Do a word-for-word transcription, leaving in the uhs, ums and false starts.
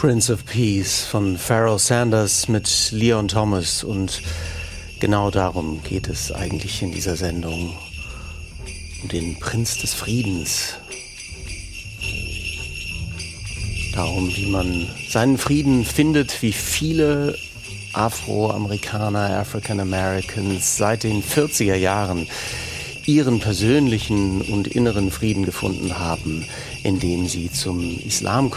Prince of Peace von Pharoah Sanders mit Leon Thomas, und genau darum geht es eigentlich in dieser Sendung, um den Prinz des Friedens. Darum, wie man seinen Frieden findet, wie viele Afroamerikaner, African Americans seit den vierziger Jahren ihren persönlichen und inneren Frieden gefunden haben, indem sie zum Islam